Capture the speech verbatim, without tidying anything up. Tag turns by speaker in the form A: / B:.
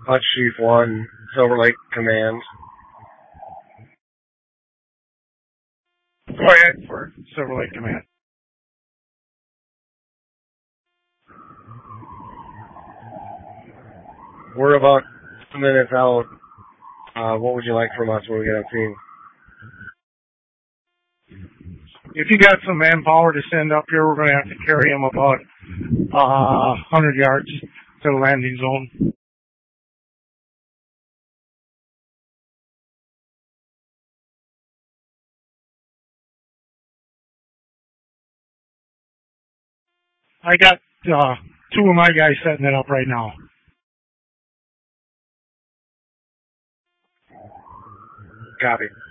A: Hutch Chief one, Silver Lake Command.
B: Go ahead for Silver Lake Command.
A: We're about two minutes out. Uh, what would you like from us when we get on scene?
B: If you got some manpower to send up here, we're going to have to carry them about uh, one hundred yards to the landing zone. I got uh, two of my guys setting it up right now.
A: Copy.